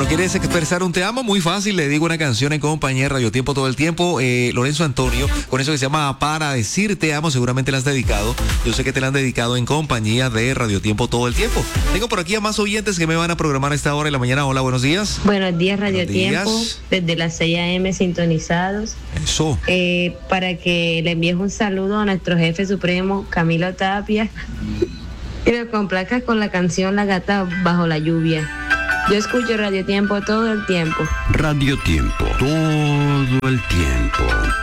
¿Quieres expresar un te amo? Muy fácil, le digo una canción en compañía de Radio Tiempo todo el tiempo. Lorenzo Antonio, con eso que se llama Para decir te amo, seguramente la has dedicado. Yo sé que te la han dedicado en compañía de Radio Tiempo todo el tiempo. Tengo por aquí a más oyentes que me van a programar a esta hora de la mañana. Hola, buenos días. Buenos días, Radio Buenos días. Tiempo, desde las 6 a.m. sintonizados. Eso. Para que le envíes un saludo a nuestro jefe supremo, Camilo Tapia, y lo complazcas con la canción La Gata Bajo la Lluvia. Yo escucho Radio Tiempo todo el tiempo. Radio Tiempo, todo el tiempo.